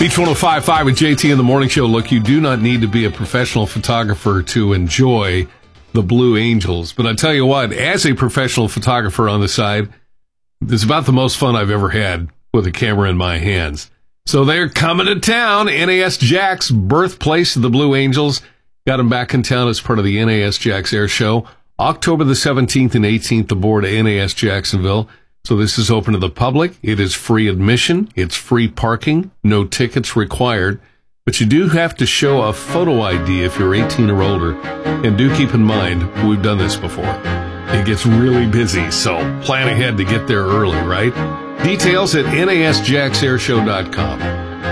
Beach 105.5 with JT in the Morning Show. Look, you do not need to be a professional photographer to enjoy the Blue Angels. But I tell you what, as a professional photographer on the side, it's about the most fun I've ever had with a camera in my hands. So they're coming to town. NAS Jax, birthplace of the Blue Angels. Got them back in town as part of the NAS Jax Air Show. October the 17th and 18th aboard NAS Jacksonville. So this is open to the public. It is free admission. It's free parking. No tickets required. But you do have to show a photo ID if you're 18 or older. And do keep in mind, we've done this before. It gets really busy, so plan ahead to get there early, right? Details at nasjaxairshow.com.